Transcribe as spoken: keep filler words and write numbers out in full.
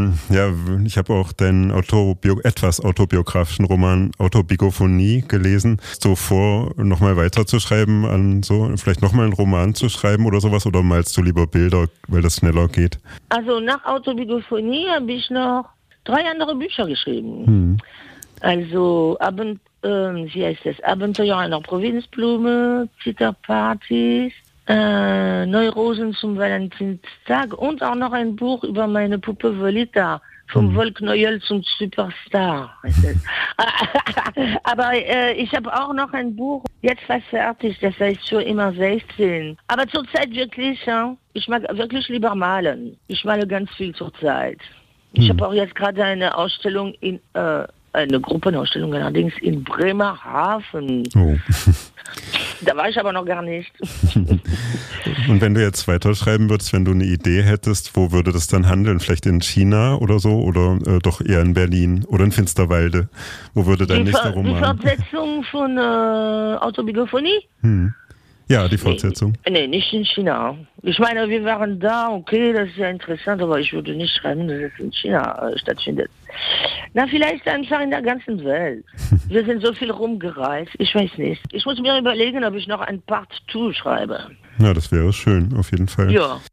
Hm, ja, ich habe auch deinen Autobio- etwas autobiografischen Roman Autobigophonie gelesen. So vor, nochmal weiterzuschreiben, an so, vielleicht nochmal einen Roman zu schreiben oder sowas, oder malst du lieber Bilder, weil das schneller geht? Also nach Autobigophonie habe ich noch drei andere Bücher geschrieben. Hm. Also Abend, äh, wie heißt das? Abenteuer einer Provinzblume, Zitterpartys, äh, Neurosen zum Valentinstag und auch noch ein Buch über meine Puppe Volita. Vom hm. Wollknäuel zum Superstar. Heißt das. Aber äh, ich habe auch noch ein Buch, jetzt fast fertig, das heißt für immer sechzehn. Aber zurzeit wirklich, ja, ich mag wirklich lieber malen. Ich male ganz viel zurzeit. Ich hm. habe auch jetzt gerade eine Ausstellung in, äh, eine Gruppenausstellung allerdings in Bremerhaven. Oh. Da war ich aber noch gar nicht. Und wenn du jetzt weiterschreiben würdest, wenn du eine Idee hättest, wo würde das dann handeln? Vielleicht in China oder so? Oder äh, doch eher in Berlin oder in Finsterwalde? Wo würde dein die nächster Ver- Roman? Die Fortsetzung von äh, Autobigophonie? Hm. Ja, die Fortsetzung. Nee, nee, nicht in China. Ich meine, wir waren da, okay, das ist ja interessant, aber ich würde nicht schreiben, dass es in China äh, stattfindet. Na, vielleicht einfach in der ganzen Welt. Wir sind so viel rumgereist, ich weiß nicht. Ich muss mir überlegen, ob ich noch ein Part zwei schreibe. Ja, das wäre schön, auf jeden Fall. Ja.